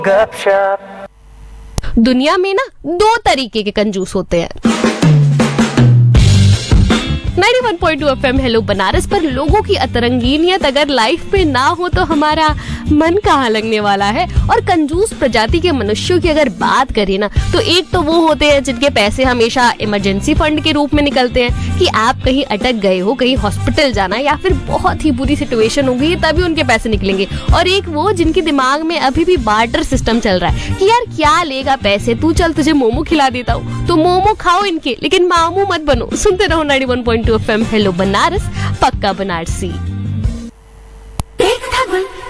गपशप। दुनिया में ना दो तरीके के कंजूस होते हैं। 91.2 FM हेलो बनारस पर लोगों की अतरंगीनियत अगर लाइफ में ना हो तो हमारा मन कहाँ लगने वाला है। और कंजूस प्रजाति के मनुष्यों की अगर बात करें ना तो एक तो वो होते हैं जिनके पैसे हमेशा इमरजेंसी फंड के रूप में निकलते हैं कि आप कहीं अटक गए हो, कहीं हॉस्पिटल जाना या फिर बहुत ही बुरी सिचुएशन हो गई तभी उनके पैसे निकलेंगे। और एक वो जिनके दिमाग में अभी भी बार्टर सिस्टम चल रहा है कि यार क्या लेगा पैसे, तू चल तुझे मोमो खिला देता हूँ, तो मोमो खाओ इनके लेकिन मामू मत बनो। सुनते रहो 91.2 FM हेलो बनारस, पक्का बनारसी।